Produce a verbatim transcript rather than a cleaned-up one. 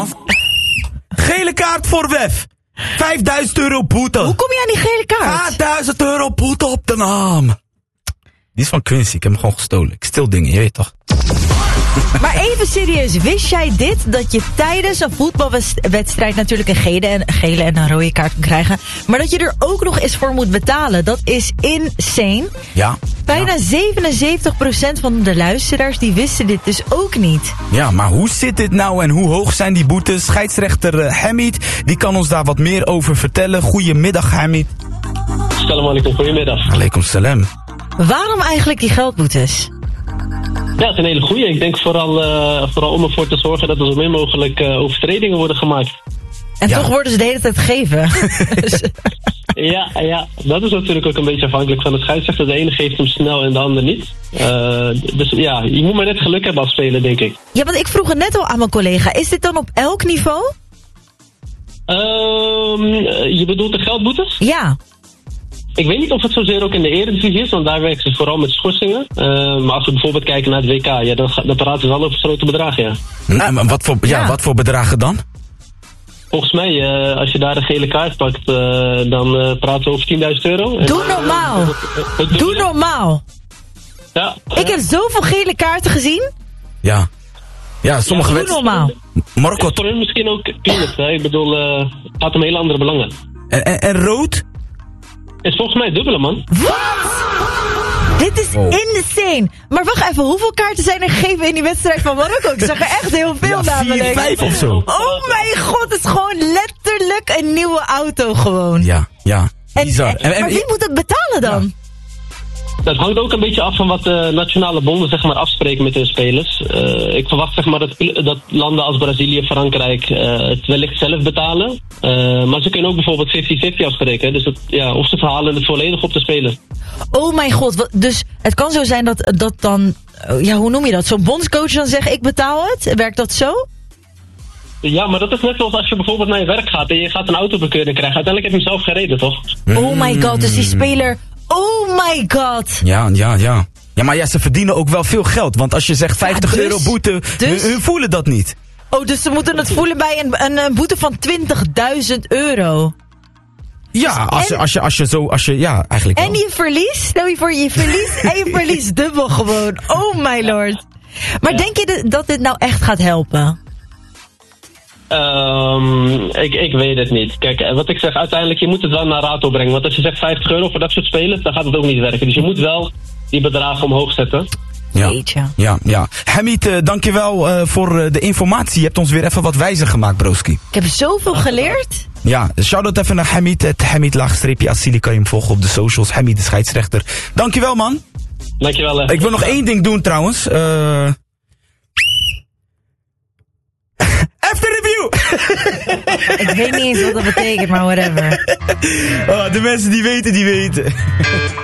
Gele kaart voor W E F. vijfduizend euro boete. Hoe kom je aan die gele kaart? vijfduizend euro boete op de naam. Die is van Quincy, ik heb hem gewoon gestolen. Ik stil dingen, je weet toch. Maar even serieus, wist jij dit? Dat je tijdens een voetbalwedstrijd natuurlijk een gele en, gele en een rode kaart kan krijgen. Maar dat je er ook nog eens voor moet betalen. Dat is insane. Ja. Bijna ja. zevenenzeventig procent van de luisteraars die wisten dit dus ook niet. Ja, maar hoe zit dit nou en hoe hoog zijn die boetes? Scheidsrechter uh, Hamid, die kan ons daar wat meer over vertellen. Goedemiddag, Hamid. Salam alaikum, goedemiddag. Alaikum salam. Waarom eigenlijk die geldboetes? Ja, het is een hele goeie. Ik denk vooral, uh, vooral om ervoor te zorgen dat er zo min mogelijk uh, overtredingen worden gemaakt. En ja. toch worden ze de hele tijd gegeven. ja, ja, dat is natuurlijk ook een beetje afhankelijk van de scheidsrechter. De ene geeft hem snel en de ander niet. Uh, dus ja, je moet maar net geluk hebben als speler, denk ik. Ja, want ik vroeg het net al aan mijn collega. Is dit dan op elk niveau? Um, je bedoelt de geldboetes? Ja. Ik weet niet of het zozeer ook in de Eredivisie is, want daar werken ze vooral met schorsingen. Uh, maar als we bijvoorbeeld kijken naar het W K, ja, dan, dan praten we wel over grote bedragen, ja. Nou, maar wat voor, ja, ja. wat voor bedragen dan? Volgens mij, uh, als je daar een gele kaart pakt, uh, dan uh, praten we over tienduizend euro. En, Doe normaal. Uh, doe, doe normaal. Ja. Ik heb zoveel gele kaarten gezien. Ja. Ja, sommige ja, doe normaal. Marco. Is voor hun misschien ook peanuts, hè? Ik bedoel, uh, het gaat om hele andere belangen. En, en, en rood? Is volgens mij dubbele, man. Wat? Dit is oh. insane. Maar wacht even, hoeveel kaarten zijn er gegeven in die wedstrijd van Marokko? Ik zag er echt heel veel ja, namelijk. vier, vijf of zo. Oh mijn god, het is gewoon letterlijk een nieuwe auto gewoon. Ja, ja. En, en, en, maar wie moet het betalen dan? Ja. Dat hangt ook een beetje af van wat de nationale bonden zeg maar, afspreken met hun spelers. Uh, ik verwacht zeg maar, dat, dat landen als Brazilië, Frankrijk uh, het wellicht zelf betalen. Uh, maar ze kunnen ook bijvoorbeeld vijftig vijftig afspreken. Dus het, ja, of ze verhalen het volledig op de speler. Oh mijn god, wat, dus het kan zo zijn dat, dat dan, ja, hoe noem je dat? Zo'n bondscoach dan zegt ik betaal het? Werkt dat zo? Ja, maar dat is net zoals als je bijvoorbeeld naar je werk gaat en je gaat een autobekeuring krijgen. Uiteindelijk heb je hem zelf gereden, toch? Oh my god, dus die speler... Oh my god. Ja, ja, ja. Ja, maar ja, ze verdienen ook wel veel geld. Want als je zegt vijftig euro boete, dus? hun, hun voelen dat niet. Oh, dus ze moeten het voelen bij een, een, een boete van twintigduizend euro. Ja, als, en, je, als, je, als je zo, als je, ja, eigenlijk En wel. Je verliest, stel je voor, je verliest en je verliest dubbel gewoon. Oh my lord. Maar ja. denk je dat dit nou echt gaat helpen? Um, ik, ik weet het niet. Kijk, wat ik zeg, uiteindelijk, je moet het wel naar rato brengen. Want als je zegt vijftig euro voor dat soort spelers, dan gaat het ook niet werken. Dus je moet wel die bedragen omhoog zetten. Ja, ja, ja. Hamid, uh, dankjewel uh, voor uh, de informatie. Je hebt ons weer even wat wijzer gemaakt, broski. Ik heb zoveel geleerd. Ja, shout-out even naar Hamid. Het Hamid laagstreepje Assili kan je hem volgen op de socials. Hamid de scheidsrechter. Dankjewel, man. Dankjewel. Hè. Ik wil nog één ding doen, trouwens. Uh... After review! Ik weet niet eens wat dat betekent, maar whatever. Oh, de mensen die weten, die weten.